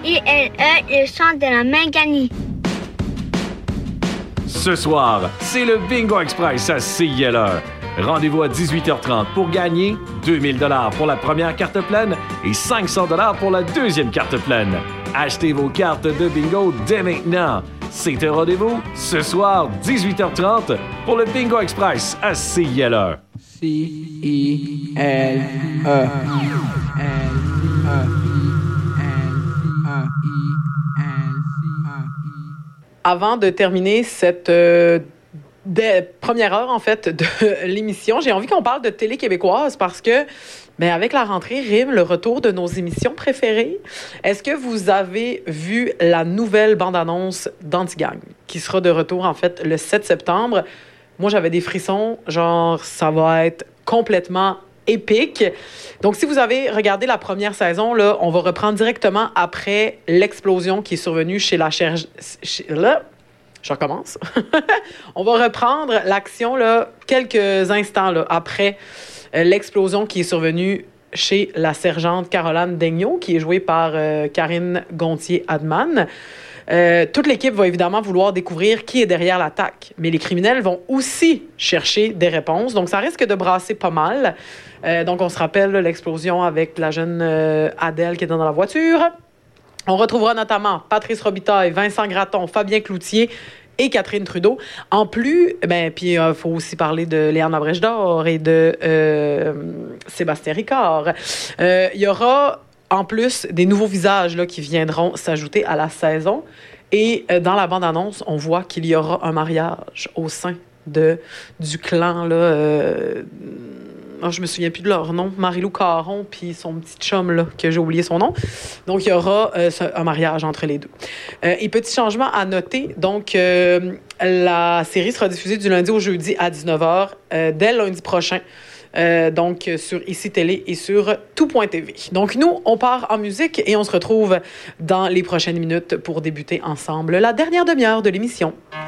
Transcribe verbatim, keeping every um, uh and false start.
I L E, le son de la Manganie. Ce soir, c'est le Bingo Express à C I L E. Rendez-vous à dix-huit heures trente pour gagner deux mille dollars pour la première carte pleine et cinq cents dollars pour la deuxième carte pleine. Achetez vos cartes de bingo dès maintenant. C'est un rendez-vous ce soir, dix-huit heures trente, pour le Bingo Express à C I L E. C I L E. Avant de terminer cette euh, de, première heure, en fait, de l'émission, j'ai envie qu'on parle de télé québécoise parce que, ben, avec la rentrée, rime le retour de nos émissions préférées. Est-ce que vous avez vu la nouvelle bande-annonce d'Antigang, qui sera de retour, en fait, le sept septembre? Moi, j'avais des frissons, genre, ça va être complètement épique. Donc, si vous avez regardé la première saison, là, on va reprendre directement après l'explosion qui est survenue chez la cher... Chez... Là, je recommence. On va reprendre l'action là, quelques instants là, après euh, l'explosion qui est survenue chez la sergente Caroline Daigneault, qui est jouée par euh, Karine Gontier-Adman. Euh, toute l'équipe va évidemment vouloir découvrir qui est derrière l'attaque, mais les criminels vont aussi chercher des réponses, donc ça risque de brasser pas mal. Euh, donc on se rappelle là, l'explosion avec la jeune euh, Adèle qui est dans la voiture. On retrouvera notamment Patrice Robitaille, Vincent Gratton, Fabien Cloutier et Catherine Trudeau. En plus, ben puis il euh, faut aussi parler de Léane Labrèche-Dor et de euh, Sébastien Ricard. Il euh, y aura en plus des nouveaux visages là, qui viendront s'ajouter à la saison. Et euh, dans la bande-annonce, on voit qu'il y aura un mariage au sein de, du clan. Là, euh, oh, je me souviens plus de leur nom. Marie-Lou Caron puis son petit chum, là, que j'ai oublié son nom. Donc, il y aura euh, un mariage entre les deux. Euh, et petit changement à noter. Donc, euh, la série sera diffusée du lundi au jeudi à dix-neuf heures euh, dès lundi prochain. Euh, donc, sur Ici Télé et sur tout point t v. Donc, nous, on part en musique et on se retrouve dans les prochaines minutes pour débuter ensemble la dernière demi-heure de l'émission.